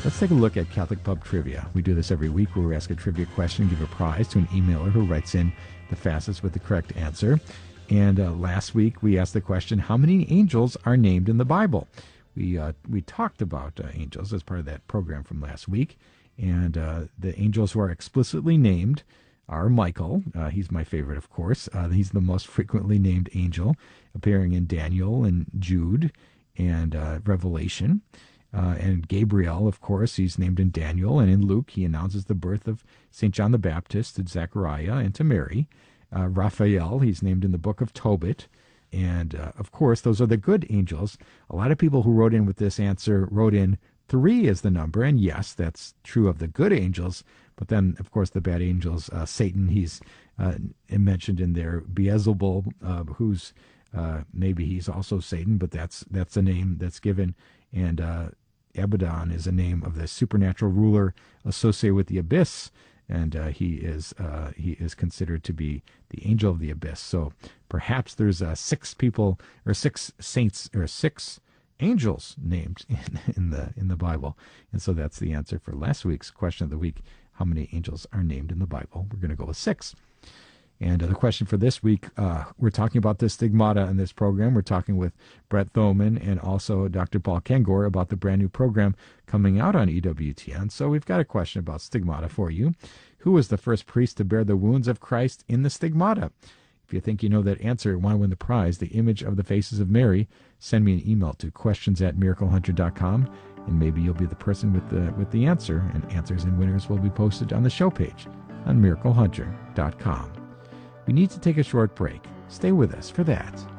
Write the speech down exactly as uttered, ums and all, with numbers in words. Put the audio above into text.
Let's take a look at Catholic Pub Trivia. We do this every week where we ask a trivia question and give a prize to an emailer who writes in the fastest with the correct answer. And uh, last week we asked the question, how many angels are named in the Bible? We uh, we talked about uh, angels as part of that program from last week. And uh, the angels who are explicitly named are Michael. Uh, he's my favorite, of course. Uh, he's the most frequently named angel, appearing in Daniel and Jude and uh, Revelation. Uh, and Gabriel, of course, he's named in Daniel. And in Luke, he announces the birth of Saint John the Baptist to Zechariah and to Mary. Uh, Raphael, he's named in the book of Tobit. And, uh, of course, those are the good angels. A lot of people who wrote in with this answer wrote in three as the number. And, yes, that's true of the good angels. But then, of course, the bad angels, uh, Satan, he's uh, mentioned in there. Beelzebul, uh, who's uh, maybe he's also Satan, but that's that's a name that's given. And uh, Abaddon is a name of the supernatural ruler associated with the abyss. And uh, he is uh, he is considered to be the angel of the abyss. So perhaps there's uh, six people or six saints or six angels named in, in the in the Bible. And so that's the answer for last week's question of the week. How many angels are named in the Bible? We're going to go with six. And uh, the question for this week, uh, we're talking about the stigmata in this program. We're talking with Brett Thoman and also Doctor Paul Kengor about the brand new program coming out on E W T N. So we've got a question about stigmata for you. Who was the first priest to bear the wounds of Christ in the stigmata? If you think you know that answer and want to win the prize, the image of the faces of Mary, send me an email to questions at miracle hunter dot com, and maybe you'll be the person with the with the answer, and answers and winners will be posted on the show page on miracle hunter dot com. We need to take a short break. Stay with us for that.